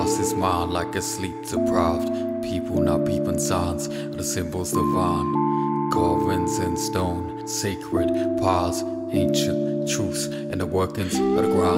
lost his mind like a sleep deprived. People not peeping signs of the symbols divine. Carvings in stone, sacred paths, ancient truths, and the workings of the ground.